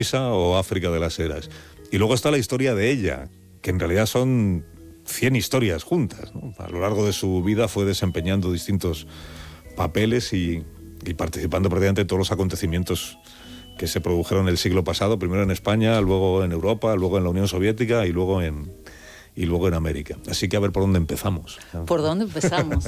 o África de las Heras. Y luego está la historia de ella, que en realidad son 100 historias juntas, ¿no? A lo largo de su vida fue desempeñando distintos papeles y participando prácticamente en todos los acontecimientos que se produjeron el siglo pasado, primero en España, luego en Europa, luego en la Unión Soviética y luego en América. Así que a ver por dónde empezamos. ¿Por dónde empezamos?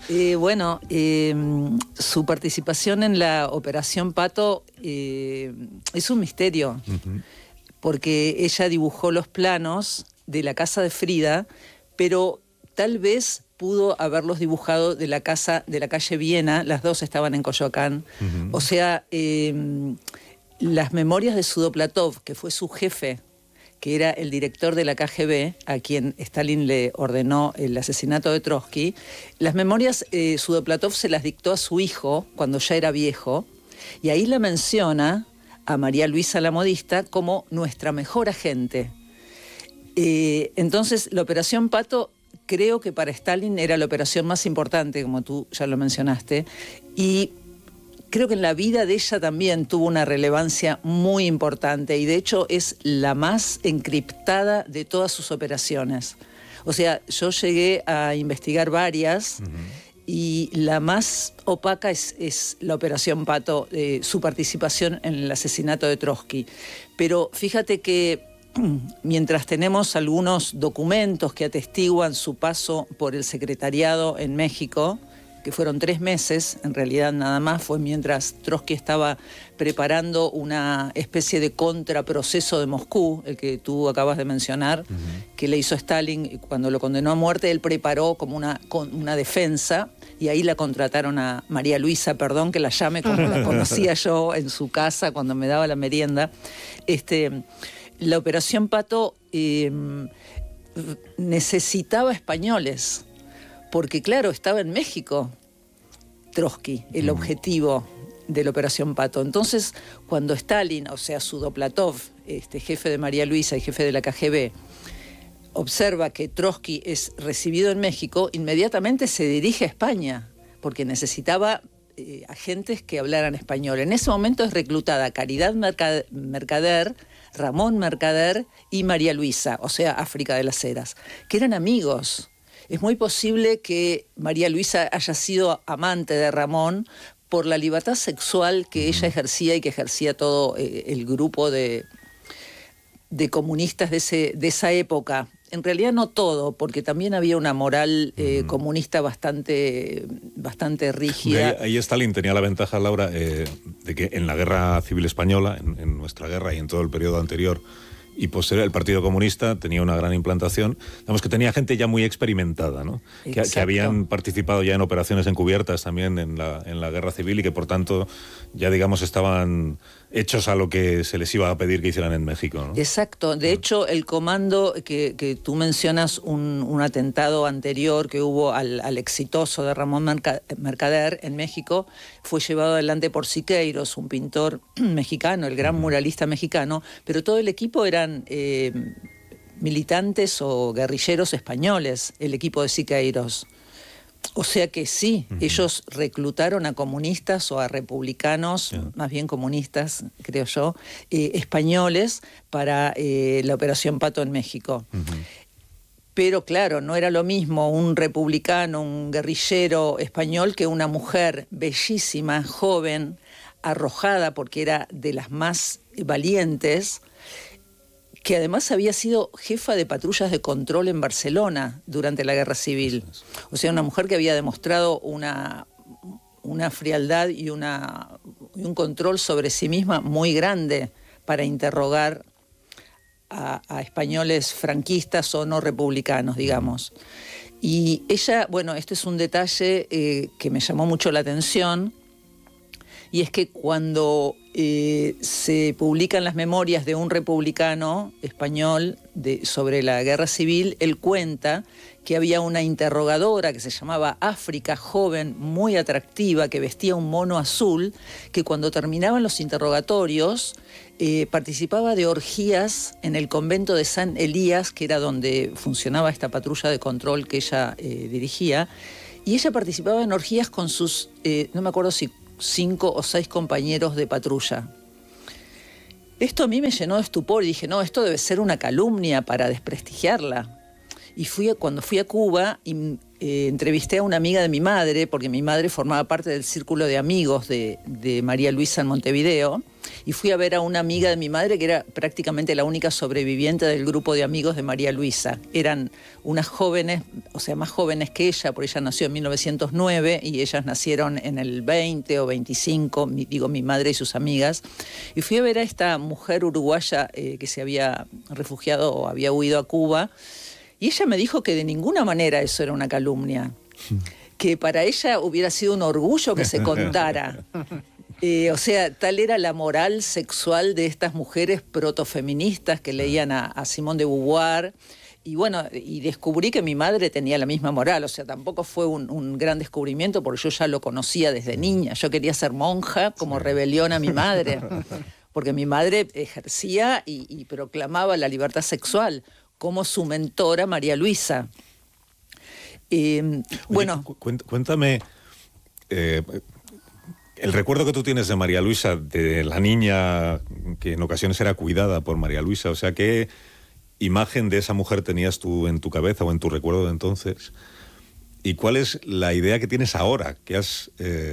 Su participación en la Operación Pato es un misterio, porque ella dibujó los planos de la casa de Frida, pero tal vez pudo haberlos dibujado de la casa de la calle Viena, las dos estaban en Coyoacán. O sea, las memorias de Sudoplatov, que fue su jefe, que era el director de la KGB, a quien Stalin le ordenó el asesinato de Trotsky, las memorias Sudoplatov se las dictó a su hijo cuando ya era viejo, y ahí la menciona a María Luisa la modista como nuestra mejor agente. Entonces, la Operación Pato creo que para Stalin era la operación más importante, como tú ya lo mencionaste, y creo que en la vida de ella también tuvo una relevancia muy importante, y de hecho es la más encriptada de todas sus operaciones. O sea, yo llegué a investigar varias, y la más opaca es la Operación Pato, su participación en el asesinato de Trotsky. Pero fíjate que mientras tenemos algunos documentos que atestiguan su paso por el secretariado en México, que fueron 3 meses, en realidad nada más, fue mientras Trotsky estaba preparando una especie de contraproceso de Moscú, el que tú acabas de mencionar, que le hizo Stalin cuando lo condenó a muerte. Él preparó como una defensa, y ahí la contrataron a María Luisa, perdón que la llame como la conocía yo en su casa cuando me daba la merienda. La Operación Pato necesitaba españoles, porque claro, estaba en México Trotsky, el objetivo de la Operación Pato. Entonces, cuando Stalin, o sea, Sudoplatov, jefe de María Luisa y jefe de la KGB, observa que Trotsky es recibido en México, inmediatamente se dirige a España, porque necesitaba agentes que hablaran español. En ese momento es reclutada Caridad Mercader, Ramón Mercader y María Luisa, o sea, África de las Heras, que eran amigos. Es muy posible que María Luisa haya sido amante de Ramón por la libertad sexual que ella ejercía y que ejercía todo el grupo de comunistas de esa época. En realidad no todo, porque también había una moral comunista bastante rígida. Ahí Stalin tenía la ventaja, Laura, de que en la Guerra Civil Española, en nuestra guerra y en todo el periodo anterior y posterior, el Partido Comunista tenía una gran implantación. Digamos que tenía gente ya muy experimentada, ¿no? Que habían participado ya en operaciones encubiertas también en la Guerra Civil, y que por tanto ya, digamos, estaban hechos a lo que se les iba a pedir que hicieran en México, ¿no? Exacto. De hecho, el comando que tú mencionas, un atentado anterior que hubo al exitoso de Ramón Mercader en México, fue llevado adelante por Siqueiros, un pintor mexicano, el gran muralista mexicano, pero todo el equipo eran militantes o guerrilleros españoles, el equipo de Siqueiros. O sea que sí, ellos reclutaron a comunistas o a republicanos, más bien comunistas, creo yo, españoles para la Operación Pato en México. Pero claro, no era lo mismo un republicano, un guerrillero español, que una mujer bellísima, joven, arrojada, porque era de las más valientes, que además había sido jefa de patrullas de control en Barcelona durante la Guerra Civil. O sea, una mujer que había demostrado una frialdad y un control sobre sí misma muy grande para interrogar a españoles franquistas o no republicanos, digamos. Y ella, bueno, este es un detalle que me llamó mucho la atención, y es que cuando se publican las memorias de un republicano español sobre la Guerra Civil, él cuenta que había una interrogadora que se llamaba África, joven, muy atractiva, que vestía un mono azul, que cuando terminaban los interrogatorios participaba de orgías en el convento de San Elías, que era donde funcionaba esta patrulla de control que ella dirigía, y ella participaba en orgías con sus, no me acuerdo si 5 o 6 compañeros de patrulla. Esto a mí me llenó de estupor y dije, no, esto debe ser una calumnia para desprestigiarla. Y cuando fui a Cuba, entrevisté a una amiga de mi madre, porque mi madre formaba parte del círculo de amigos de María Luisa en Montevideo, y fui a ver a una amiga de mi madre que era prácticamente la única sobreviviente del grupo de amigos de María Luisa. Eran unas jóvenes, o sea, más jóvenes que ella, porque ella nació en 1909 y ellas nacieron en el 20 o 25, mi madre y sus amigas. Y fui a ver a esta mujer uruguaya que se había refugiado o había huido a Cuba, y ella me dijo que de ninguna manera eso era una calumnia, que para ella hubiera sido un orgullo que se contara. O sea, tal era la moral sexual de estas mujeres protofeministas que leían a Simone de Beauvoir. Y bueno, y descubrí que mi madre tenía la misma moral, o sea, tampoco fue un gran descubrimiento porque yo ya lo conocía desde niña. Yo quería ser monja como rebelión a mi madre, porque mi madre ejercía y proclamaba la libertad sexual, como su mentora María Luisa. Bueno, cuéntame el recuerdo que tú tienes de María Luisa, de la niña que en ocasiones era cuidada por María Luisa. O sea, ¿qué imagen de esa mujer tenías tú en tu cabeza o en tu recuerdo de entonces? ¿Y cuál es la idea que tienes ahora, que has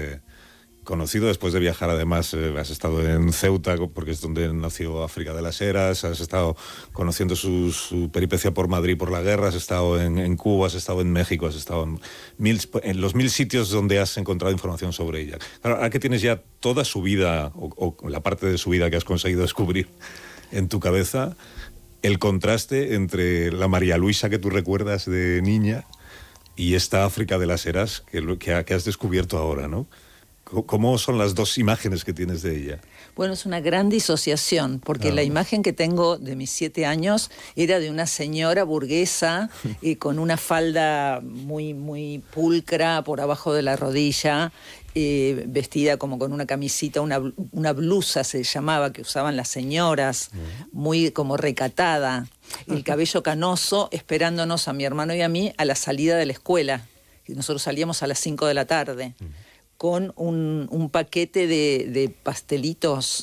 conocido después de viajar? Además, has estado en Ceuta, porque es donde nació África de las Heras, has estado conociendo su peripecia por Madrid, por la guerra, has estado en Cuba, has estado en México, has estado en los 1000 sitios donde has encontrado información sobre ella. Claro, ahora que tienes ya toda su vida, o la parte de su vida que has conseguido descubrir en tu cabeza, el contraste entre la María Luisa que tú recuerdas de niña y esta África de las Heras que has descubierto ahora, ¿no? ¿Cómo son las dos imágenes que tienes de ella? Bueno, es una gran disociación, porque la imagen que tengo de mis 7 años era de una señora burguesa con una falda muy, muy pulcra por abajo de la rodilla, vestida como con una camisita, una blusa se llamaba, que usaban las señoras, muy como recatada, el cabello canoso, esperándonos a mi hermano y a mí a la salida de la escuela. Nosotros salíamos a las 5 de la tarde. Con un paquete de pastelitos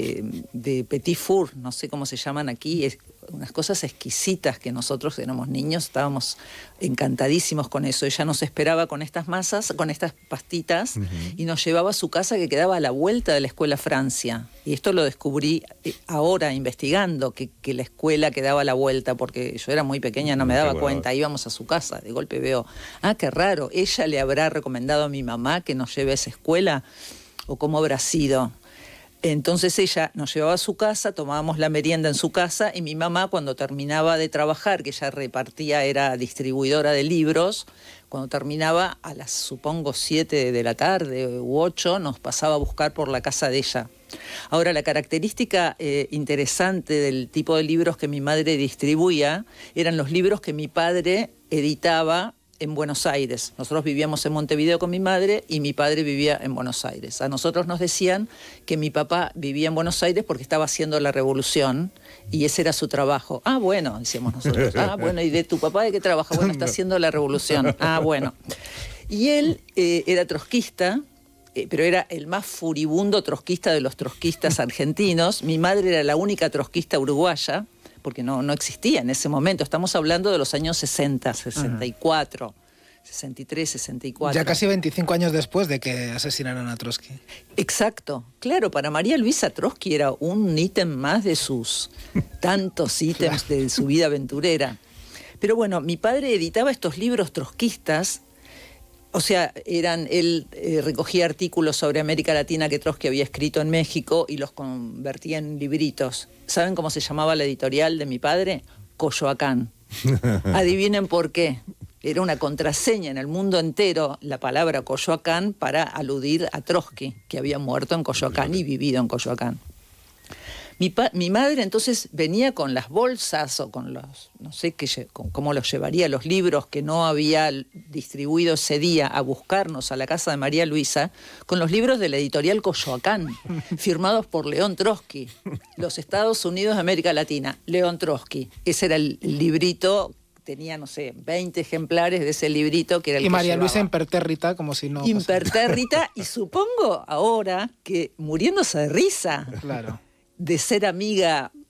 de Petit Four, no sé cómo se llaman aquí, unas cosas exquisitas que nosotros éramos niños, estábamos encantadísimos con eso. Ella nos esperaba con estas masas, con estas pastitas, y nos llevaba a su casa que quedaba a la vuelta de la escuela Francia. Y esto lo descubrí ahora investigando, que la escuela quedaba a la vuelta, porque yo era muy pequeña, no me daba cuenta. Íbamos a su casa, de golpe veo, qué raro, ella le habrá recomendado a mi mamá que nos lleve a esa escuela, o cómo habrá sido. Entonces ella nos llevaba a su casa, tomábamos la merienda en su casa, y mi mamá, cuando terminaba de trabajar, que ella repartía, era distribuidora de libros, cuando terminaba a las, supongo, 7 de la tarde u 8, nos pasaba a buscar por la casa de ella. Ahora, la característica interesante del tipo de libros que mi madre distribuía eran los libros que mi padre editaba en Buenos Aires. Nosotros vivíamos en Montevideo con mi madre y mi padre vivía en Buenos Aires. A nosotros nos decían que mi papá vivía en Buenos Aires porque estaba haciendo la revolución y ese era su trabajo. Bueno, decíamos nosotros. Bueno, ¿y de tu papá de qué trabaja? Bueno, está haciendo la revolución. Bueno. Y él era trotskista, pero era el más furibundo trotskista de los trotskistas argentinos. Mi madre era la única trotskista uruguaya, porque no existía en ese momento. Estamos hablando de los años 60, 64, 63, 64. Ya casi 25 años después de que asesinaran a Trotsky. Exacto. Claro, para María Luisa Trotsky era un ítem más de sus tantos ítems de su vida aventurera. Pero bueno, mi padre editaba estos libros trotskistas. O sea, él recogía artículos sobre América Latina que Trotsky había escrito en México y los convertía en libritos. ¿Saben cómo se llamaba la editorial de mi padre? Coyoacán. Adivinen por qué. Era una contraseña en el mundo entero la palabra Coyoacán para aludir a Trotsky, que había muerto en Coyoacán y vivido en Coyoacán. Mi madre entonces venía con las bolsas o con los, no sé cómo los llevaría, los libros que no había distribuido ese día a buscarnos a la casa de María Luisa, con los libros de la editorial Coyoacán, firmados por León Trotsky, los Estados Unidos de América Latina, León Trotsky. Ese era el librito. Tenía, no sé, 20 ejemplares de ese librito que era el que María llevaba. Luisa impertérrita, como si no... Impertérrita, y supongo ahora que muriéndose de risa. Claro. de ser amiga